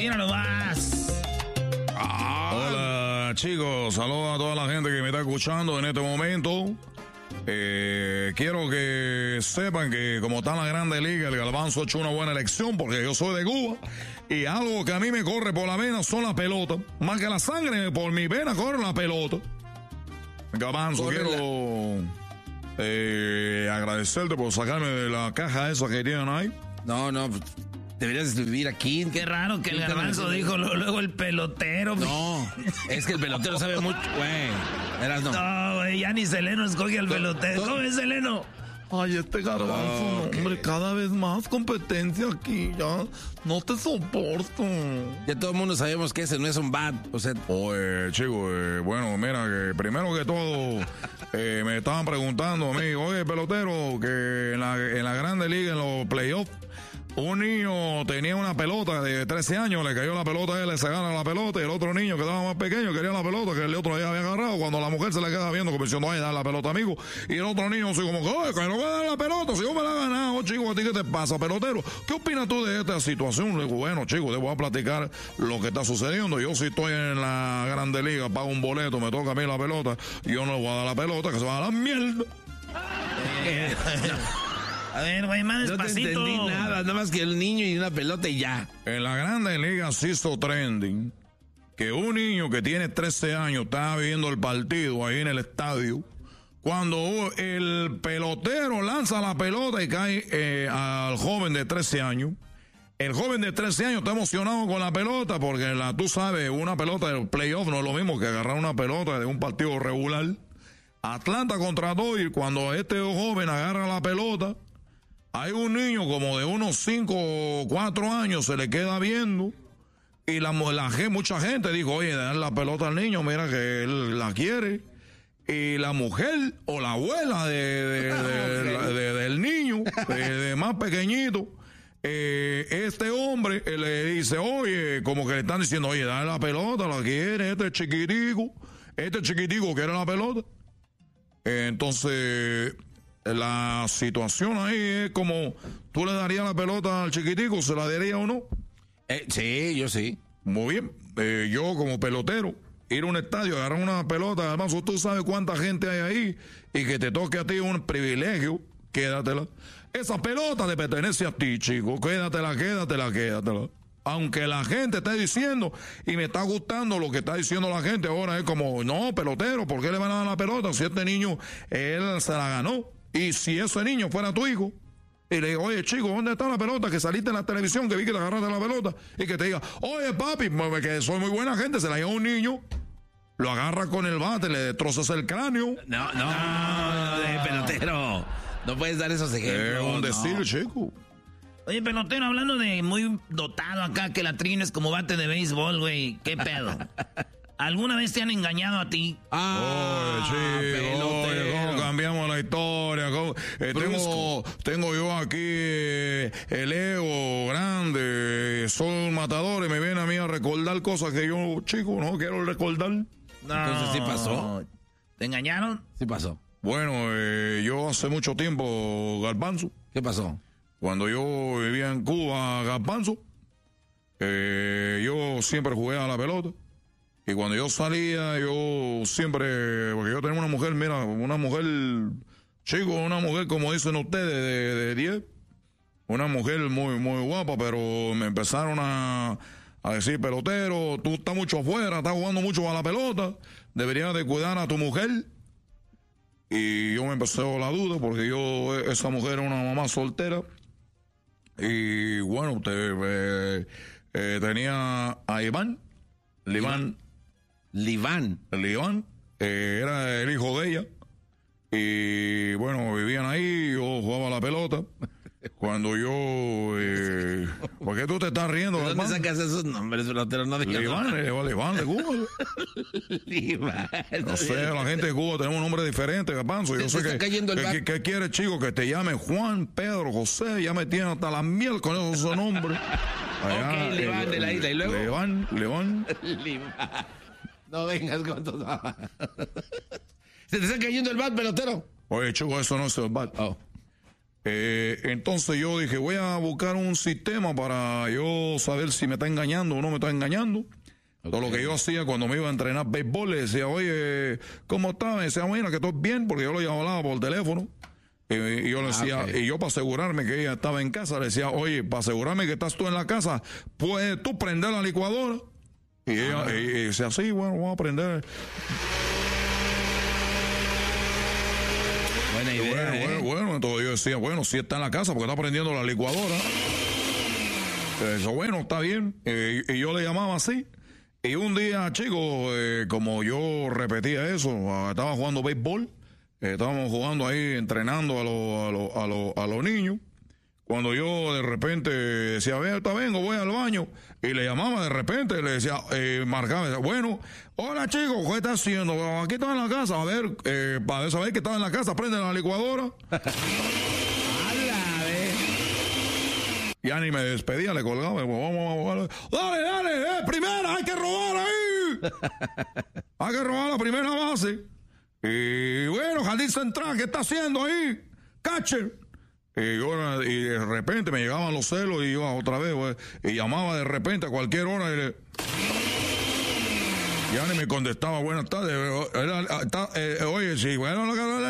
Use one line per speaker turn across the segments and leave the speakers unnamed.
Mira nomás.
Hola, chicos. Saludos a toda la gente que me está escuchando en este momento. Quiero que sepan que como está en la Grande Liga, el Garbanzo ha hecho una buena elección porque yo soy de Cuba y algo que a mí me corre por la vena son las pelotas. Más que la sangre, por mi vena corre la pelota. Garbanzo, quiero agradecerte por sacarme de la caja esa que tienen ahí.
No, deberías vivir aquí.
Qué raro que el Garbanzo dijo luego el pelotero.
No, es que el pelotero sabe mucho, güey.
No, güey, ya ni Seleno escoge al pelotero. ¿Cómo es Seleno?
Ay, Garbanzo, hombre, cada vez más competencia aquí, ya no te soporto.
Ya todo el mundo sabemos que ese no es un bat, o sea...
Oye, chico, bueno, mira, que primero que todo, me estaban preguntando a mí, oye, pelotero, que en la Grande Liga, en los playoffs, un niño tenía una pelota de 13 años, le cayó la pelota a él, le se gana la pelota, y el otro niño que estaba más pequeño quería la pelota que el otro ya había agarrado. Cuando la mujer se le queda viendo como diciendo, ay, dale la pelota, amigo, y el otro niño así como, oye, que no voy a dar la pelota, si yo me la he ganado, chico, ¿a ti qué te pasa, pelotero? ¿Qué opinas tú de esta situación? Le digo, bueno, chico, te voy a platicar lo que está sucediendo. Yo si estoy en la Grande Liga, pago un boleto, me toca a mí la pelota, y yo no le voy a dar la pelota, que se va a dar la mierda.
A ver, güey, más despacito.
No te entendí nada más que el niño y una pelota y ya.
En la Grande Liga se hizo trending que un niño que tiene 13 años estaba viendo el partido ahí en el estadio. Cuando el pelotero lanza la pelota y cae al joven de 13 años. El joven de 13 años está emocionado con la pelota porque tú sabes, una pelota del playoff no es lo mismo que agarrar una pelota de un partido regular. Atlanta contra Dodgers, cuando este joven agarra la pelota, hay un niño como de unos 5 o 4 años, se le queda viendo, y mucha gente dijo, oye, dale la pelota al niño, mira que él la quiere. Y la mujer o la abuela del niño, de más pequeño, este hombre le dice, oye, como que le están diciendo, oye, dale la pelota, la quiere, este chiquitico quiere la pelota. Entonces, la situación ahí es como, ¿tú le darías la pelota al chiquitico? ¿Se la daría o no?
Sí, yo sí.
Muy bien. Yo como pelotero, ir a un estadio, agarrar una pelota, además tú sabes cuánta gente hay ahí y que te toque a ti un privilegio, quédatela. Esa pelota te pertenece a ti, chico. Quédatela. Aunque la gente esté diciendo, y me está gustando lo que está diciendo la gente ahora, es como, no, pelotero, ¿por qué le van a dar la pelota? Si este niño, él se la ganó. Y si ese niño fuera tu hijo, y le digo, oye, chico, ¿dónde está la pelota? Que saliste en la televisión, que vi que te agarraste la pelota, y que te diga, oye, papi, que soy muy buena gente, se la lleva un niño, lo agarra con el bate, le destrozas el cráneo.
No, pelotero, no puedes dar esos ejemplos.
Es un decir, chico.
Oye, pelotero, hablando de muy dotado acá, que la trina es como bate de béisbol, güey, ¿qué pedo? ¿Alguna vez te han engañado a ti?
Oye, ¿cómo cambiamos la historia? Tengo yo aquí el ego grande, soy un matador y me viene a mí a recordar cosas que yo, chico, no quiero recordar.
No.
Entonces, ¿sí pasó?
¿Te engañaron?
Sí pasó.
Bueno, yo hace mucho tiempo, Garbanzo.
¿Qué pasó?
Cuando yo vivía en Cuba, Garbanzo, yo siempre jugué a la pelota. Y cuando yo salía, yo siempre, porque yo tenía una mujer, mira, una mujer, chico, una mujer como dicen ustedes, de 10. Una mujer muy, muy guapa, pero me empezaron a decir, pelotero, tú estás mucho afuera, estás jugando mucho a la pelota, deberías de cuidar a tu mujer. Y yo me empecé la duda, porque esa mujer era una mamá soltera. Y bueno, tenía a Liván, era el hijo de ella. Y bueno, vivían ahí, yo jugaba la pelota. Cuando yo... ¿por qué tú te estás riendo?
¿De dónde sacas esos nombres, pelotero? No digas
Liván de Cuba.
Liván.
No sé, la gente de Cuba tenemos un nombre diferente, Garbanzo. Yo sé que quiere, chico, que te llame Juan, Pedro, José. Ya me tienen hasta la miel con esos nombres.
Allá, ok, Liván de la isla. ¿Y luego?
Liván.
No vengas con todo. ¿Se te está cayendo el bat, pelotero?
Oye, chico, eso no es el bat.
Oh.
Entonces yo dije, voy a buscar un sistema para yo saber si me está engañando o no me está engañando. Todo lo que yo hacía cuando me iba a entrenar béisbol, le decía, oye, ¿cómo estás? Me decía, mira, que estoy bien, porque yo lo hablaba por teléfono. Y yo le decía, y yo para asegurarme que ella estaba en casa, le decía, oye, para asegurarme que estás tú en la casa, ¿puedes tú prender la licuadora? Y ella decía, sí, bueno, vamos a prender.
Buena idea.
Bueno, entonces yo decía, bueno, si está en la casa, porque está prendiendo la licuadora. Eso, bueno, está bien. Y yo le llamaba así. Y un día, chicos, como yo repetía eso, estaba jugando béisbol, estábamos jugando ahí, entrenando a los niños, cuando yo de repente decía, vengo, voy al baño, y le llamaba de repente, le decía, marcaba, decía, bueno, hola chicos, ¿qué estás haciendo? Aquí estaba en la casa, a ver, para saber que estaba en la casa, prende la licuadora. Ya ni me despedía, le colgaba. Vamos. Dale, primera, hay que robar ahí. Hay que robar la primera base. Y bueno, jardín central, ¿qué está haciendo ahí? Catcher. Y de repente me llegaban los celos y iba otra vez, güey, y llamaba de repente a cualquier hora y ya ni me contestaba, buenas tardes. Oye, sí, bueno,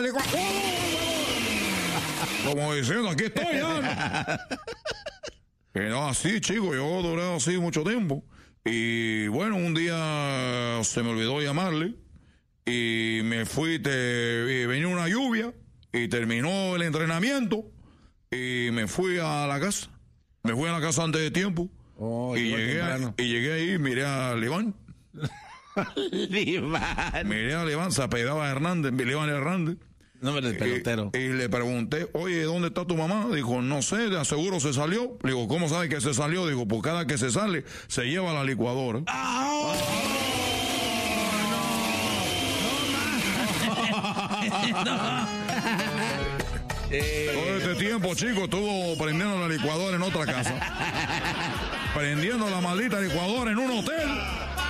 como diciendo, aquí estoy ya. No, así, chico, yo duré así mucho tiempo. Y bueno, un día se me olvidó llamarle y me fui, y venía una lluvia y terminó el entrenamiento y me fui a la casa. Me fui a la casa antes de tiempo. Y llegué ahí, miré a Liván. Miré a Liván, se apellidaba Hernández, Liván Hernández.
Nombre del pelotero.
Y le pregunté, oye, ¿dónde está tu mamá? Dijo, no sé, de seguro se salió. Le digo, ¿cómo sabe que se salió? Digo, pues cada que se sale, se lleva la licuadora.
¡Oh! No.
Todo este tiempo, chico, estuvo prendiendo la licuadora en otra casa. Prendiendo la maldita licuadora en un hotel.